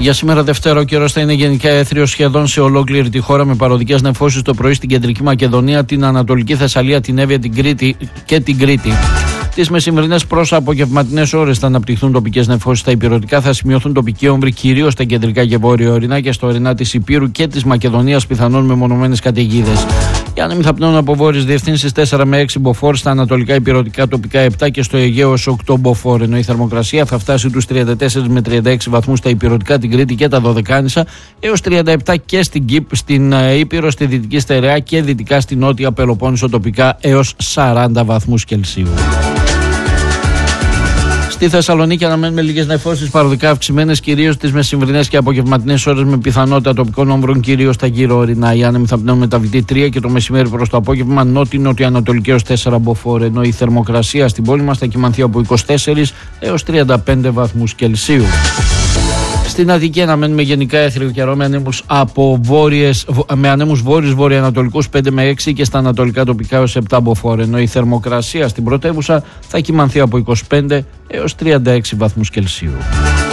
Για σήμερα Δευτέρα ο καιρός θα είναι γενικά έθριος σχεδόν σε ολόκληρη τη χώρα, με παροδικές νεφώσεις το πρωί στην Κεντρική Μακεδονία, την Ανατολική Θεσσαλία, την Εύβοια, την Κρήτη και την Κρήτη. Τις μεσημερινές προς απογευματινές ώρες θα αναπτυχθούν τοπικές νεφώσεις στα ηπειρωτικά, θα σημειωθούν τοπικοί όμβροι κυρίως στα κεντρικά και βόρεια ορεινά και στα ορεινά της Ηπείρου και της Μακεδονίας, πιθανόν μεμονωμένες καταιγίδες. Οι άνεμοι θα πνέουν από βόρειες διευθύνσεις 4 με 6 μποφόρ, στα ανατολικά ηπειρωτικά τοπικά 7 και στο Αιγαίο ως 8 μποφόρ. Ενώ η θερμοκρασία θα φτάσει τους 34 με 36 βαθμούς στα ηπειρωτικά, την Κρήτη και τα Δωδεκάνησα, έως 37 και στην Ήπειρο, στη Δυτική Στερεά και δυτικά στη Νότια Πελοπόννησο τοπικά έως 40 βαθμούς Κελσίου. Στη Θεσσαλονίκη αναμένουμε λίγες νεφώσεις παροδικά αυξημένες, κυρίως τις μεσημβρινές και απογευματινές ώρες, με πιθανότητα τοπικών όμβρων κυρίως στα γύρω ορεινά. Οι άνεμοι θα πνέουν μεταβητή 3 και το μεσημέρι προς το απόγευμα νότιο-νοτιοανατολική έως 4 μποφόρ. Ενώ η θερμοκρασία στην πόλη μας θα κυμανθεί από 24 έως 35 βαθμούς Κελσίου. Στην Αττική αναμένουμε γενικά έθριο καιρό με ανέμους βόρειους βορειοανατολικούς 5 με 6 και στα ανατολικά τοπικά έως 7 μποφόρ. Ενώ η θερμοκρασία στην πρωτεύουσα θα κυμανθεί από 25 έως 36 βαθμούς Κελσίου.